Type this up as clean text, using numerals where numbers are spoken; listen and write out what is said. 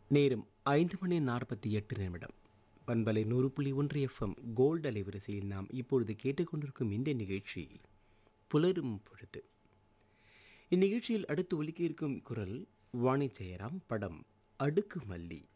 நேரம் 5:48 பண்பலை 100.1 FM gold அலைவரிசையில் நாம் இப்பொழுது கேட்டுக்கொண்டிருக்கும் இந்த நிகழ்ச்சி புலரும் பொழுது. இந்நிகழ்ச்சியில் அடுத்து ஒலிக்க இருக்கும் குரல் வாணி ஜெயராம், படம் அடுக்கு மல்லி.